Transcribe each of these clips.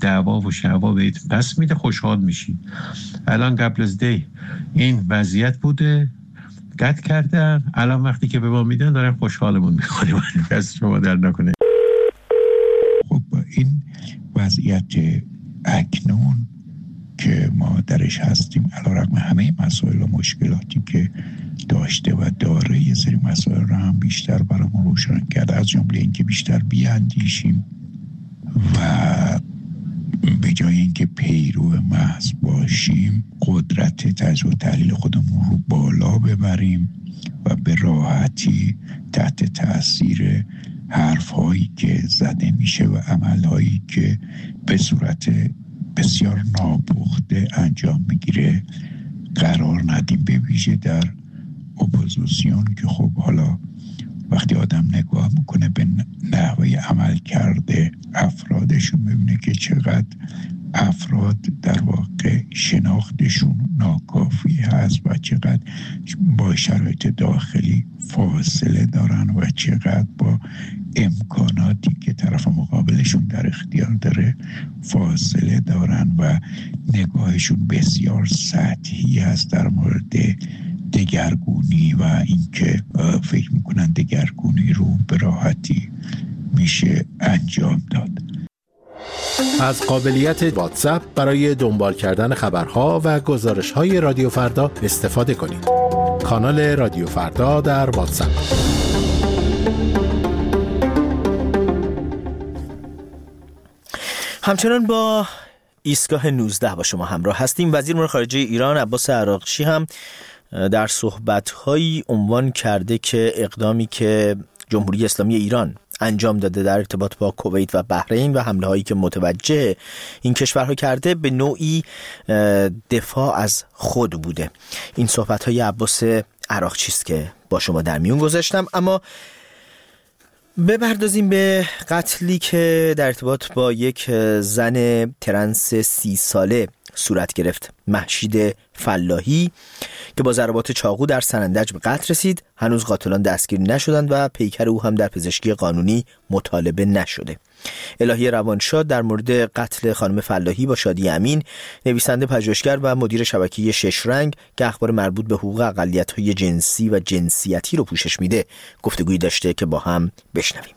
دعوا و شعوا بهت پس میده، خوشحال میشی. الان قبل از دی این وضعیت بوده، قطع کردن، الان وقتی که به ما میدن دارن خوشحالمون میکنیم. پس شما در نکنه. خب این وضعیت اکنون که ما درش هستیم، علیرغم همه مسائل و مشکلاتی که داشته و داره، یه سری مسائل رو هم بیشتر برامون روشن کرده، از جمله اینکه بیشتر بیاندیشیم و به جای اینکه پیرو محض باشیم قدرت تجزیه و تحلیل خودمون رو بالا ببریم و به راحتی تحت تاثیر حرف‌هایی که زده میشه و عمل‌هایی که به صورت بسیار ناپخته انجام میگیره قرار ندیم. به ویژه در اپوزیسیون که خب حالا وقتی آدم نگاه میکنه به نحوه عمل کرده افرادشون میبینه که چقدر افراد در واقع شناختشون ناکافی هست و چقدر با شرایط داخلی فاصله دارن و چقدر با امکاناتی که طرف مقابلشون در اختیار داره فاصله دارن و نگاهشون بسیار سطحی هست در مورد دگرگونی و اینکه فکر میکنن دگرگونی رو به راحتی میشه انجام داد. از قابلیت واتساپ برای دنبال کردن خبرها و گزارش‌های رادیو فردا استفاده کنید. کانال رادیو فردا در واتساپ. همچنان با ایستگاه 19 با شما همراه هستیم. وزیر امور خارجه ایران عباس عراقچی هم در صحبت‌هایی عنوان کرده که اقدامی که جمهوری اسلامی ایران انجام داده در ارتباط با کویت و بحرین و حمله هایی که متوجه این کشورها کرده به نوعی دفاع از خود بوده. این صحبت های عباس عراقچی است که با شما در میون گذاشتم. اما بپردازیم به قتلی که در ارتباط با یک زن ترنس 30 ساله صورت گرفت، مهشید فلاحی، که با ضربات چاقو در سنندج به قتل رسید. هنوز قاتلان دستگیر نشدند و پیکر او هم در پزشکی قانونی مطالبه نشده. الهی روانشاد در مورد قتل خانم فلاحی با شادی امین، نویسنده پژوهشگر و مدیر شبکه 6 رنگ که اخبار مربوط به حقوق اقلیت‌های جنسی و جنسیتی رو پوشش میده، گفتگویی داشته که با هم بشنویم.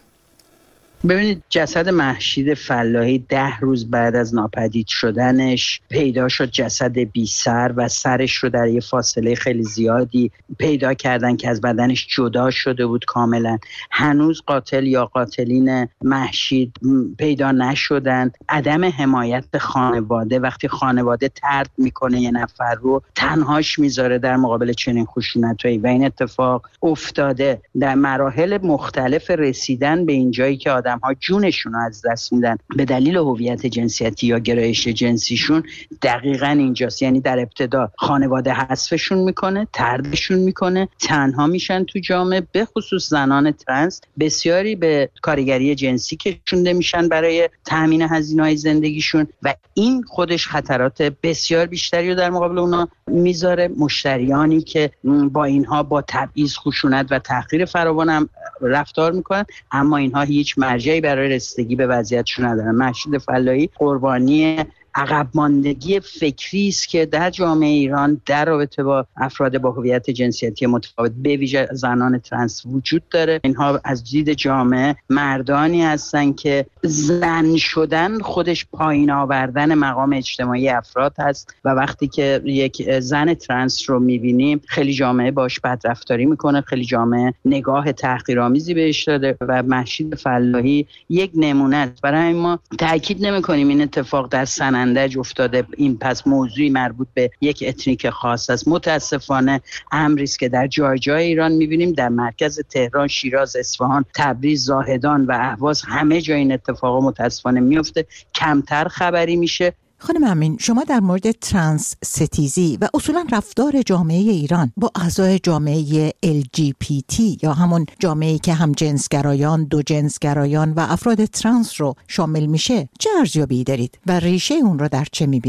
ببینید، جسد مهشید فلاحی 10 روز بعد از ناپدید شدنش پیدا شد. جسد بی سر و سرش رو در یه فاصله خیلی زیادی پیدا کردن که از بدنش جدا شده بود کاملا. هنوز قاتل یا قاتلین مهشید پیدا نشدن. عدم حمایت خانواده، وقتی خانواده طرد میکنه یه نفر رو، تنهاش میذاره در مقابل چنین خشونتایی و این اتفاق افتاده. در مراحل مختلف رسیدن به این جایی که آدم‌ها جونشون رو از دست میدن به دلیل هویت جنسیتی یا گرایش جنسیشون، دقیقاً اینجاست. یعنی در ابتدا خانواده حذفشون میکنه، طردشون میکنه، تنها میشن تو جامعه. به خصوص زنان ترنس بسیاری به کارگری جنسی کشونده میشن برای تامین هزینه‌های زندگیشون و این خودش خطرات بسیار بیشتری رو در مقابل اونا میذاره. مشتریانی که با اینها با تبعیض، خشونت و تحقیر فراوان هم رفتار میکنن، اما اینها هیچ مرجعی برای رسیدگی به وضعیتشون ندارن. مهشید فلاحی قربانی عقب ماندگی فکری است که در جامعه ایران در رابطه با افراد با هویت جنسیتی متفاوت به ویژه زنان ترنس وجود داره. اینها از دید جامعه مردانی هستن که زن شدن خودش پایین آوردن مقام اجتماعی افراد هست و وقتی که یک زن ترنس رو میبینیم خیلی جامعه باش بدرفتاری میکنه، خیلی جامعه نگاه تحقیرآمیزی بهش داده و مهشید فلاحی یک نمونه است. برای ما تاکید نمی‌کنیم این اتفاق در سنندج افتاده، این پس موضوعی مربوط به یک اتنیک خاص است. متاسفانه امری است که در جای جای ایران می‌بینیم، در مرکز تهران، شیراز، اصفهان، تبریز، زاهدان و اهواز، همه جای این اتفاقا متاسفانه میفته. کمتر خبری میشه. خانم امین، شما در مورد ترنس ستیزی و اصولا رفتار جامعه ایران با اعضای جامعه LGBT یا همون جامعه‌ای که هم جنسگرایان، دو جنسگرایان و افراد ترنس رو شامل میشه چه ارزیابی دارید و ریشه اون رو در چه میبینید؟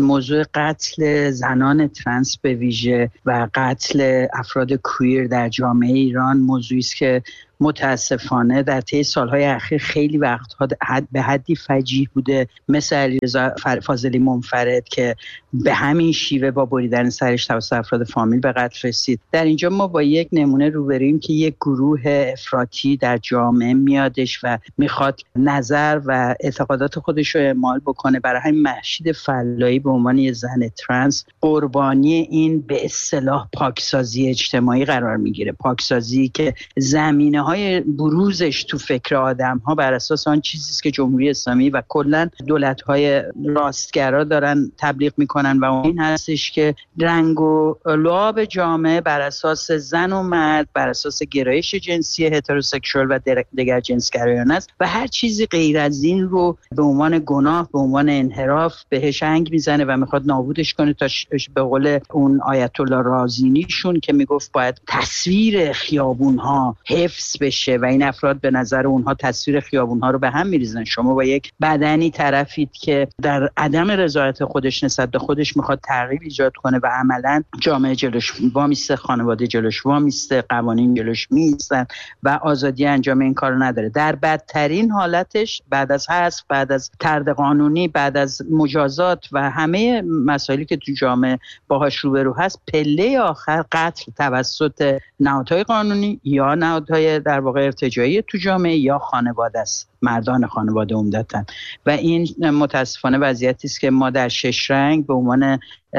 موضوع قتل زنان ترنس به ویژه و قتل افراد کویر در جامعه ایران موضوعی است که متاسفانه در طی سالهای اخیر خیلی وقتها به حدی فجیع بوده، مثل علیرضا فاضلی منفرد که به همین شیوه با بریدن سرش توسط افراد فامیل به قتل رسید. در اینجا ما با یک نمونه روبرویم که یک گروه افراطی در جامعه میادش و میخواد نظر و اعتقادات خودش رو اعمال بکنه. برای همین مهشید فلاحی به عنوان یه زن ترنس قربانی این به اصطلاح پاکسازی اجتماعی قرار میگیره. پاکسازی که زمینه های بروزش تو فکر آدم ها بر اساس آن چیزی است که جمهوری اسلامی و کلا دولت های راستگرا دارن تبلیغ میکنن و این هستش که رنگ و لعاب جامعه بر اساس زن و مرد، بر اساس گرایش جنسی هتروسکشوال و دگر جنسگرایانه است و هر چیزی غیر از این رو به عنوان گناه، به عنوان انحراف بهش انگ میزنه و میخواد نابودش کنه تا به قول اون آیت الله رازینیشون که میگفت باید تصویر خیابون ها حفظ بشه و این افراد به نظر اونها تصویر خیابون‌ها رو به هم می‌ریزن. شما با یک بدنی طرفید که در عدم رضایت خودش نسبت به خودش میخواد تغییر ایجاد کنه و عملاً جامعه جلوش وامیسته، خانواده جلوش وامیسته، قوانین جلوش میستن و آزادی انجام این کارو نداره. در بدترین حالتش بعد از حذف، بعد از طرد قانونی، بعد از مجازات و همه مسائلی که تو جامعه باهاش روبرو هست، پله آخر قتل توسط نهادهای قانونی یا نهادهای در واقع ارتجاعی تو جامعه یا خانواده است، مردان خانواده عمدتاً. و این متاسفانه وضعیتی است که ما در 6 رنگ به عنوان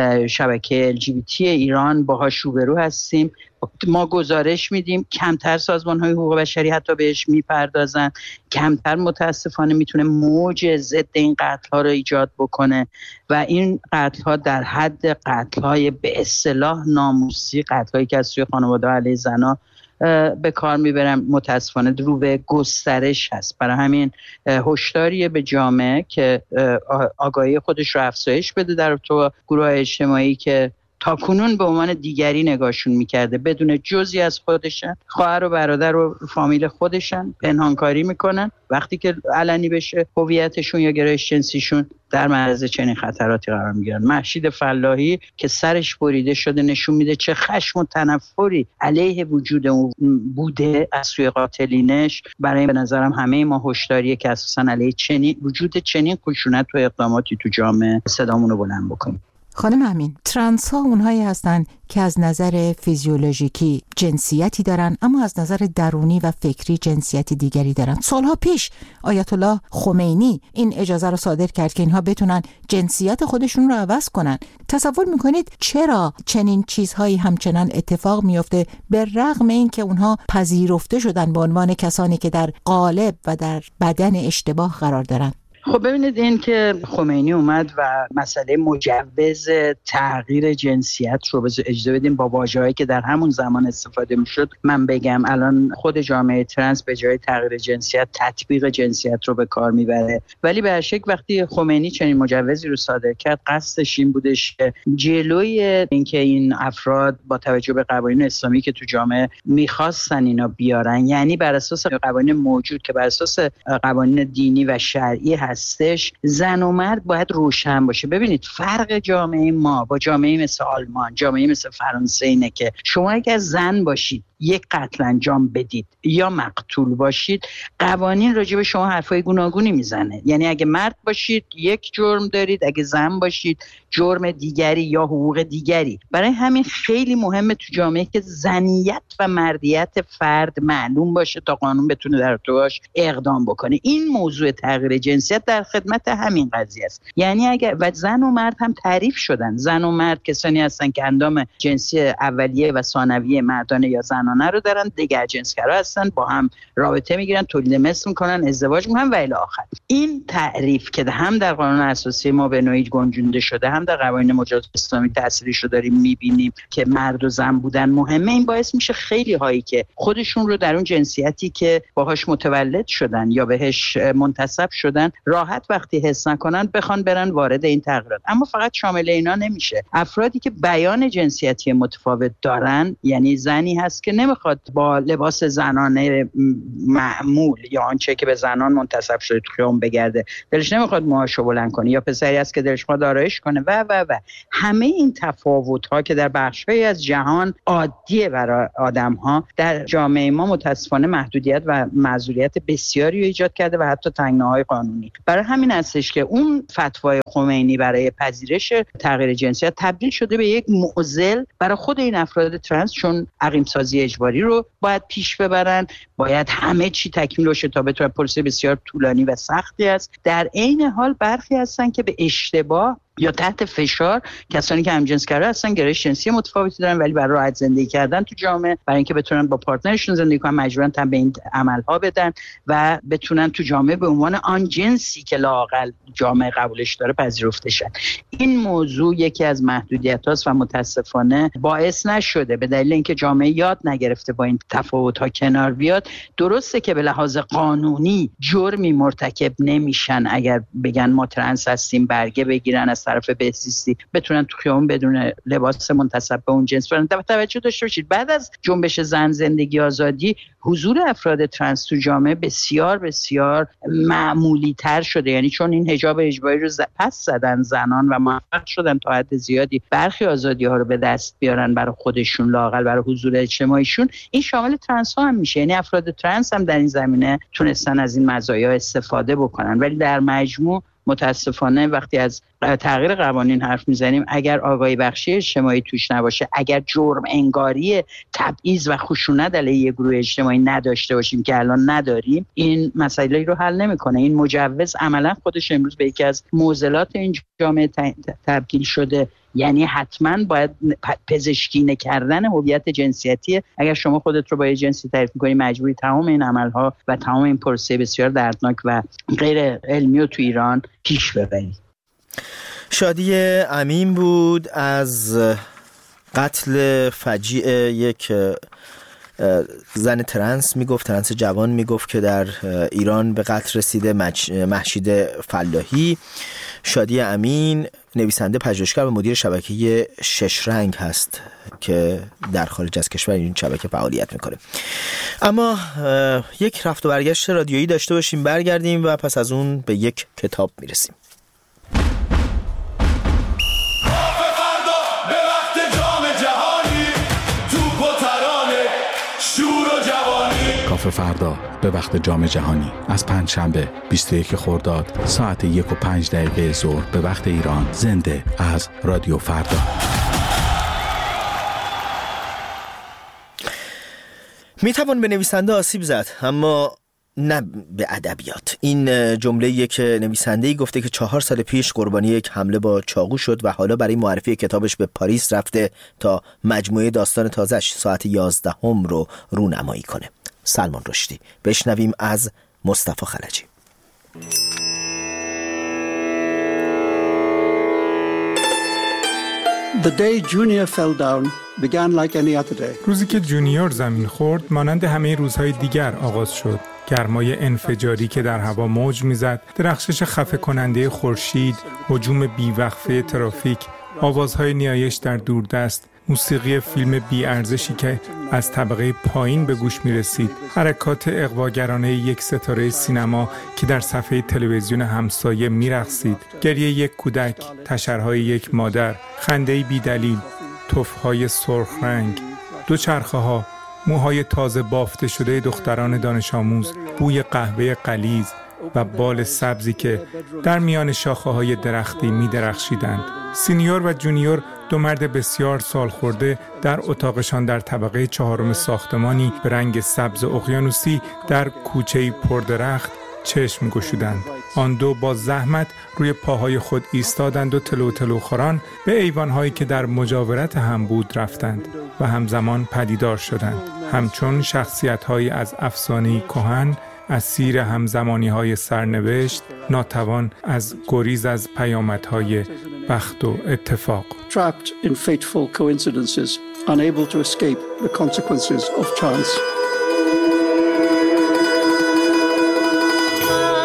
شبکه LGBT ایران باهاش روبرو هستیم. ما گزارش میدیم کمتر سازمان‌های حقوق بشری حتی بهش میپردازن، کمتر متاسفانه میتونه موج ضد این قتل‌ها رو ایجاد بکنه و این قتل‌ها در حد قتل‌های به اصطلاح ناموسی، قتل‌هایی که از سوی خانواده علیه زن‌ها به کار میبرم، متاسفانه رو به گسترش هست. برای همین هشداریه به جامعه که آگاهی خودش رو افزایش بده در تو گروه اجتماعی که تاکنون به عنوان دیگری نگاهشون میکرده، بدون جزئی از خودشن، خواهر و برادر و فامیل خودشن، پنهانکاری میکنن. وقتی که علنی بشه هویتشون یا گرایش جنسیشون در معرض چنین خطراتی قرار میگیرن. مهشید فلاحی که سرش بریده شده نشون میده چه خشم و تنفری علیه وجود اون بوده از سوی قاتلینش. برای به نظرم همه ما هشداریه که اساساً علیه وجود چنین خشونت و اقداماتی تو جامعه صدامون رو بلند بکنیم. خانم امین، ترنس ها اونهایی هستن که از نظر فیزیولوژیکی جنسیتی دارن اما از نظر درونی و فکری جنسیتی دیگری دارن. سالها پیش آیت الله خمینی این اجازه رو صادر کرد که اینها بتونن جنسیت خودشون رو عوض کنن. تصور میکنید چرا چنین چیزهایی همچنان اتفاق میفته به رغم اینکه اونها پذیرفته شدن به عنوان کسانی که در قالب و در بدن اشتباه قرار دارن؟ خب ببینید، این که خمینی اومد و مسئله مجوز تغییر جنسیت رو اجازه بدیم با واژه‌هایی که در همون زمان استفاده میشد، من بگم الان خود جامعه ترنس به جای تغییر جنسیت تطبیق جنسیت رو به کار میبره. ولی به هر شکل وقتی خمینی چنین مجوزی رو صادر کرد، قصدش این بودش که جلوی اینکه این افراد با توجه به قوانین اسلامی که تو جامعه میخواستن اینا بیارن، یعنی بر اساس قوانین موجود که بر اساس قوانین دینی و شرعی هستش، زن و مرد باید روشن باشه. ببینید فرق جامعه ما با جامعه مثل آلمان، جامعه مثل فرانسه اینه که شما اگر زن باشید یک قتل انجام بدید یا مقتول باشید، قوانین راجع به شما حرفای گوناگونی میزنه. یعنی اگه مرد باشید یک جرم دارید، اگه زن باشید جرم دیگری یا حقوق دیگری. برای همین خیلی مهمه تو جامعه که زنیت و مردیت فرد معلوم باشه تا قانون بتونه در ارتباطش اقدام بکنه. این موضوع تغییر جنسیت در خدمت همین قضیه است. یعنی اگر و زن و مرد هم تعریف شدن. زن و مرد کسانی هستن که اندام جنسی اولیه و ثانویه مردانه یا زنانه رو دارن، دیگر جنسگرا هستن، با هم رابطه میگیرن، تولید مثل میکنن، ازدواج میکنن و الی آخر. این تعریف که هم در قانون اساسی ما به نوعی گنجونده شده، هم در قوانین مجاز اسلامی تأثیرش رو داریم میبینیم که مرد و زن بودن مهمه. این باعث میشه خیلی هایی که خودشون رو در اون جنسیتی که باهاش متولد شدن یا بهش منتسب شدن راحت وقتی حس نکنن بخوان برن وارد این تغییرات. اما فقط شامل اینا نمیشه. افرادی که بیان جنسیتی متفاوت دارن، یعنی زنی هست که نمیخواد با لباس زنانه معمول یا آنچه که به زنان منتسب شده تو خیابون بگرده، دلش نمیخواد موهاشو بلند کنه، یا پسری هست که دلش میخواد آرایش کنه و همه این تفاوت‌ها که در بخش‌هایی از جهان عادیه برای آدم‌ها، در جامعه ما متأسفانه محدودیت و معذوریت بسیاری رو ایجاد کرده و حتی تنگناهای قانونی. برای همین هستش که اون فتوای خمینی برای پذیرش تغییر جنسیت تبدیل شده به یک معضل برای خود این افراد ترنس، چون عقیم سازی اجباری رو باید پیش ببرن، باید همه چی تکمیل بشه تا بتونن. پروسه بسیار طولانی و سختی است. در عین حال برخی هستن که به اشتباه یا تحت فشار، کسانی که همجنسگرا هستن، گرایش جنسی متفاوتی دارن، ولی برای راحت زندگی کردن تو جامعه، برای اینکه بتونن با پارتنرشون زندگی کنن، مجبورن تن به این عملها بدن و بتونن تو جامعه به عنوان آن جنسی که لااقل جامعه قبولش داره پذیرفته شن. این موضوع یکی از محدودیت‌هاست و متاسفانه باعث نشده، به دلیل اینکه جامعه یاد نگرفته با این تفاوت‌ها کنار بیاد. درسته که به لحاظ قانونی جرمی مرتکب نمیشن اگر بگن ما ترنس هستیم، برگه بگیرن از طرف بهزیستی، بتونن تو خیابون بدون لباس منتسب به اون جنس برن. توجه داشته باشید بعد از جنبش زن زندگی آزادی، حضور افراد ترنس تو جامعه بسیار بسیار معمولی تر شده. یعنی چون این حجاب اجباری رو پس زدن زنان و موفق شدن تا حد زیادی برخی آزادی ها رو به دست بیارن برای خودشون، لااقل برای حضور اجتماعیشون. این شامل ترنس ها هم میشه، یعنی افراد ترنس هم در این زمینه تونستن از این مزایا استفاده بکنن. ولی در مجموع متاسفانه وقتی از تغییر قوانین حرف میزنیم، اگر آگاهی بخشی اجتماعی توش نباشه، اگر جرم انگاری، تبعیض و خشونت علیه یک گروه اجتماعی نداشته باشیم که الان نداریم، این مسائلی رو حل نمیکنه. این مجوز عملا خودش امروز به یکی از معضلات این جامعه تبدیل شده. یعنی حتما باید پزشکی نکردن هویت جنسیتی. اگر شما خودت رو با یه جنسی تعریف می‌کنی، مجبوری تمام این عمل‌ها و تمام این پروسه بسیار دردناک و غیر علمی رو تو ایران پیش ببری. شادی امین بود از قتل فجیع یک زن ترنس ترنس جوان میگفت که در ایران به قتل رسیده، مهشید فلاحی. شادی امین نویسنده، پژوهشگر و مدیر شبکه شش رنگ هست که در خارج از کشور این شبکه فعالیت میکنه. اما یک رفت و برگشت رادیویی داشته باشیم، برگردیم و پس از اون به یک کتاب میرسیم. کافه فردا به وقت جام جهانی از پنجشنبه 21 خرداد ساعت 1:05 ظهر به وقت ایران، زنده از رادیو فردا. میتوان به نویسنده آسیب زد، اما نه به ادبیات. این جمله که نویسنده‌ای گفته که 4 سال پیش قربانی یک حمله با چاقو شد و حالا برای معرفی کتابش به پاریس رفته تا مجموعه داستان تازه‌اش ساعت 11 رو رونمایی کنه. سلمان رشدی. بشنویم از مصطفی خلجی. The day Junior fell down began like any other day. روزی که جونیور زمین خورد مانند همه روزهای دیگر آغاز شد. گرمای انفجاری که در هوا موج میزد، درخشش خفه کننده خورشید، هجوم بیوقفه ترافیک، آوازهای نیایش در دوردست، موسیقی فیلم بی‌ارزشی که از طبقه پایین به گوش می‌رسید، حرکات اغواگرانه یک ستاره سینما که در صفحه تلویزیون همسایه می‌رقصید، گریه یک کودک، تشرهای یک مادر، خنده‌ای بی‌دلیل، تف‌های سرخ رنگ، دوچرخه‌ها، موهای تازه بافته شده دختران دانش آموز، بوی قهوه غلیظ و بال سبزی که در میان شاخه‌های درختی می‌درخشیدند. سینیور و جونیور، دو مرد بسیار سال خورده، در اتاقشان در طبقه 4 ساختمانی به رنگ سبز اقیانوسی در کوچه‌ای پردرخت چشم گشودند. آن دو با زحمت روی پاهای خود ایستادند و تلو تلو خوران به ایوان‌هایی که در مجاورت هم بود رفتند و همزمان پدیدار شدند، همچون شخصیت‌هایی از افسانه‌ای کهن، اسیر همزمانی‌های سرنوشت، ناتوان از گریز از پیامدهای بخت و اتفاق. Trapped in fateful coincidences, unable to escape the consequences of chance.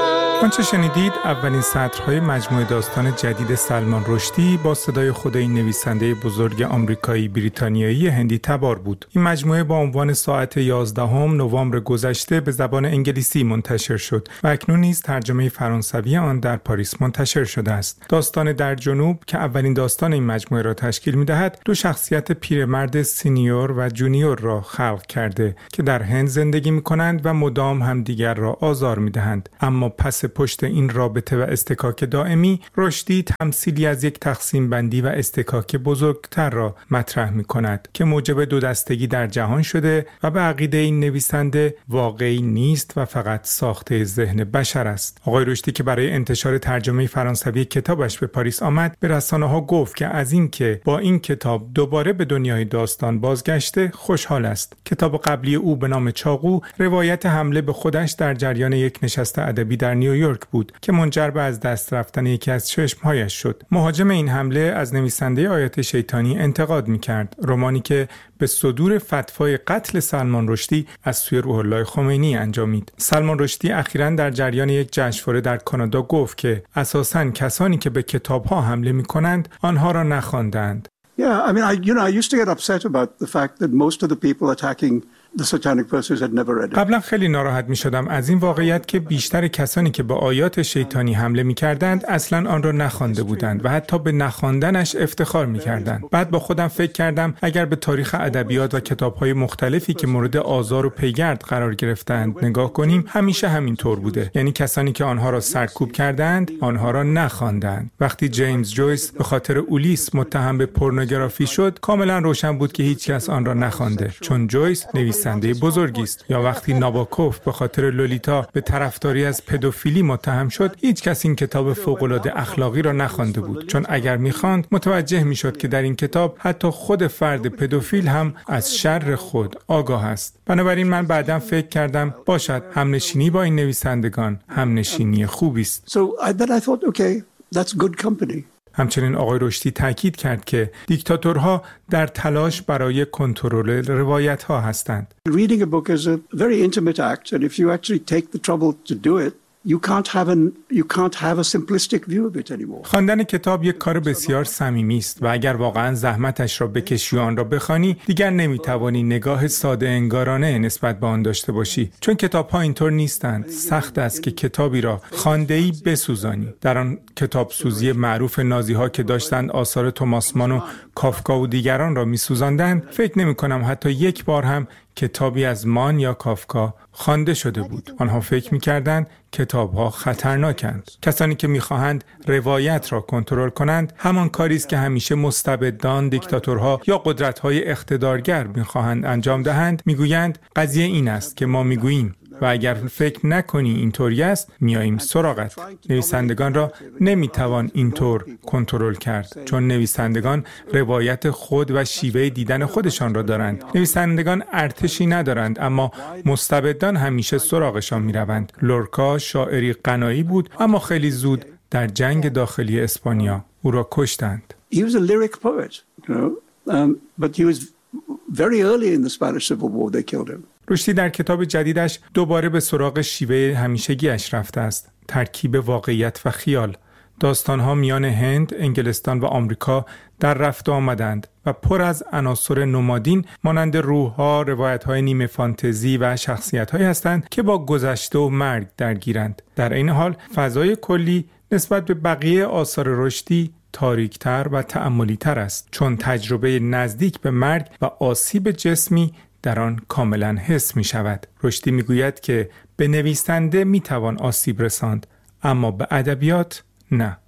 آنچه شنیدید اولین سطرهای مجموعه داستان جدید سلمان رشدی با صدای خود این نویسنده بزرگ آمریکایی بریتانیایی هندی تبار بود. این مجموعه با عنوان ساعت 11 نوامبر گذشته به زبان انگلیسی منتشر شد و اکنون نیز ترجمه فرانسوی آن در پاریس منتشر شده است. داستان در جنوب که اولین داستان این مجموعه را تشکیل می‌دهد، دو شخصیت پیرمرد سینیور و جونیور را خلق کرده که در هند زندگی می‌کنند و مدام همدیگر را آزار می‌دهند. اما پس پشت این رابطه و استکاک دائمی، رشدی تمثیلی از یک تقسیم بندی و استکاک بزرگتر را مطرح می کند که موجب دو دستگی در جهان شده و به عقیده این نویسنده واقعی نیست و فقط ساخته ذهن بشر است. آقای رشدی که برای انتشار ترجمه فرانسوی کتابش به پاریس آمد، به رسانه‌ها گفت که از این که با این کتاب دوباره به دنیای داستان بازگشته خوشحال است. کتاب قبلی او به نام چاقو روایت حمله به خودش در جریان یک نشست ادبی در نیویورک بود که منجر به از دست رفتن یکی از چشمهایش شد. مهاجم این حمله از نویسنده آیات شیطانی انتقاد می‌کرد، رمانی که به صدور فتوای قتل سلمان رشدی از سوی روح الله خمینی انجامید. سلمان رشدی اخیراً در جریان یک جشنواره در کانادا گفت که اساساً کسانی که به کتاب‌ها حمله می‌کنند آنها را نخواندند. Yeah, I mean, I used to get upset about the fact that most of the people attacking the satanic verses had never read it. قبلا خیلی ناراحت می شدم از این واقعیت که بیشتر کسانی که به آیات شیطانی حمله می کردند اصلا آن را نخوانده بودند و حتی به نخواندنش افتخار می کردند. بعد با خودم فکر کردم اگر به تاریخ ادبیات و کتاب‌های مختلفی که مورد آزار و پیگرد قرار گرفتند نگاه کنیم، همیشه همین طور بوده. یعنی کسانی که آنها را سرکوب کردند، آنها را نخواندند. وقتی جیمز جویس به خاطر اولیس متهم به پورنوگرافی شد، کاملا روشن بود که هیچ کس آن را نخوانده، چون جویس نویسنده بزرگی است. یا وقتی ناباکوف به خاطر لولیتا به طرفداری از پدوفیلی متهم شد، هیچ کس این کتاب فوق‌العاده اخلاقی را نخوانده بود، چون اگر می‌خواند متوجه می‌شد که در این کتاب حتی خود فرد پدوفیل هم از شر خود آگاه است. بنابراین من بعداً فکر کردم باشد همنشینی با این نویسندگان همنشینی خوبی است. So I thought, okay, that's good company. همچنین آقای رشدی تاکید کرد که دیکتاتورها در تلاش برای کنترل روایت‌ها هستند. Reading a book is a very intimate act, and if you actually take the trouble to do it, you can't have a simplistic view of it anymore. خواندن کتاب یک کار بسیار صمیمی است و اگر واقعا زحمتش را بکشی و آن را بخوانی، دیگر نمیتوانی نگاه ساده انگارانه نسبت به آن داشته باشی، چون کتاب‌ها اینطور نیستند. سخت است که کتابی را خوانده‌ای بسوزانی. در آن کتاب سوزی معروف نازی‌ها که داشتند آثار توماس مان و کافکا و دیگران را می‌سوزاندند، فکر نمی‌کنم حتی یک بار هم کتابی از مان یا کافکا خوانده شده بود. آنها فکر می‌کردند کتاب‌ها خطرناکند. کسانی که می‌خواهند روایت را کنترل کنند، همان کاری است که همیشه مستبدان، دیکتاتورها یا قدرت‌های اقتدارگر می‌خواهند انجام دهند. می‌گویند قضیه این است که ما می‌گوییم و اگر فکر نکنی اینطوری است میاییم سراغت. نویسندگان را نمیتوان اینطور کنترل کرد، چون نویسندگان روایت خود و شیوه دیدن خودشان را دارند. نویسندگان ارتشی ندارند، اما مستبدان همیشه سراغشان میروند. لورکا شاعری غنایی بود، اما خیلی زود در جنگ داخلی اسپانیا او را کشتند. He was a lyric poet, but he was very early in the Spanish Civil War they killed him. رشدی در کتاب جدیدش دوباره به سراغ شیوه همیشگیش رفته است، ترکیب واقعیت و خیال. داستانها میان هند، انگلستان و آمریکا در رفت آمدند و پر از عناصر نمادین مانند روح‌ها، روایت‌های نیمه فانتزی و شخصیت‌هایی هستند که با گذشته و مرگ درگیرند. در این حال فضای کلی نسبت به بقیه آثار رشدی تاریک‌تر و تأملی‌تر است، چون تجربه نزدیک به مرگ و آسیب جسمی در آن کاملا حس می شود. رشدی می گوید که به نویسنده می توان آسیب رساند، اما به ادبیات نه.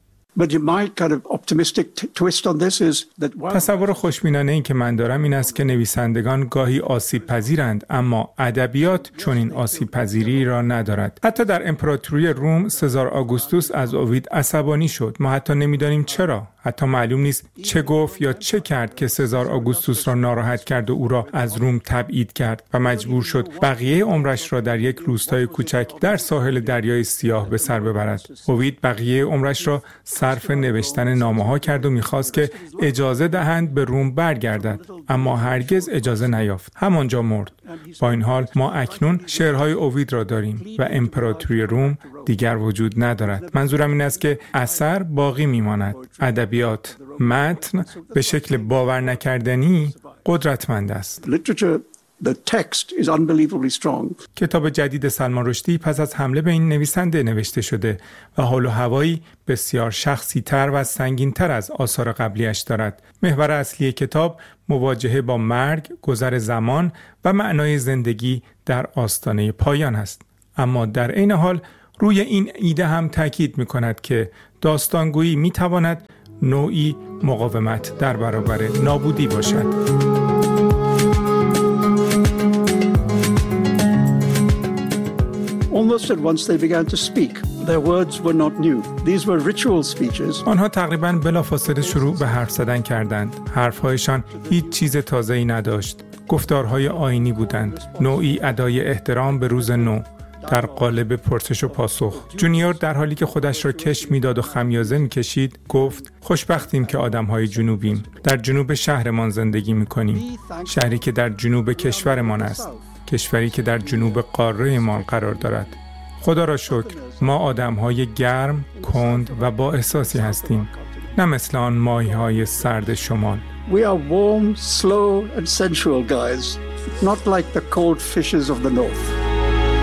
تصور خوشبینانه این که من دارم این است که نویسندگان گاهی آسیب پذیرند، اما ادبیات چون این آسیب پذیری را ندارد. حتی در امپراتوری روم سزار آگوستوس از اوید عصبانی شد. ما حتی نمیدانیم چرا. حتی معلوم نیست چه گفت یا چه کرد که سزار آگوستوس را ناراحت کرد و او را از روم تبعید کرد و مجبور شد بقیه عمرش را در یک روستای کوچک در ساحل دریای سیاه به سر ببرد. اوید بقیه عمرش را صرف نوشتن نامه‌ها کرد و می‌خواست که اجازه دهند به روم برگردد، اما هرگز اجازه نیافت. همانجا مرد. با این حال ما اکنون شعرهای اوید را داریم و امپراتوری روم دیگر وجود ندارد. منظورم این است که اثر باقی میماند. ادبیات، متن به شکل باور نکردنی قدرتمند است. The text is unbelievably strong. کتاب جدید سلمان رشدی پس از حمله به این نویسنده نوشته شده و حال و هوایی بسیار شخصی تر و سنگین تر از آثار قبلیش دارد. محور اصلی کتاب مواجهه با مرگ، گذر زمان و معنای زندگی در آستانه پایان است. اما در عین حال روی این ایده هم تاکید می‌کند که داستانگویی می‌تواند نوعی مقاومت در برابر نابودی باشد. Almost at once they began to speak. Their words were not new. These were ritual speeches. آنها تقریباً بلافاصله شروع به حرف زدن کردند. حرف‌هایشان هیچ چیز تازه‌ای نداشت. گفتارهای آیینی بودند. نوعی ادای احترام به روز نو در قالب پرسش و پاسخ. جونیور در حالی که خودش را کش میداد و خمیازه میکشید گفت خوشبختیم که آدم‌های جنوبیم. در جنوب شهرمان زندگی می‌کنیم. شهری که در جنوب کشورمان است. کشوری که در جنوب قاره ما قرار دارد. خدا را شکر ما آدم‌های گرم، کند و با احساسی هستیم، نه مثل آن ماهی‌های سرد شمال. We are warm, slow and sensual guys, not like the cold fishes of the north.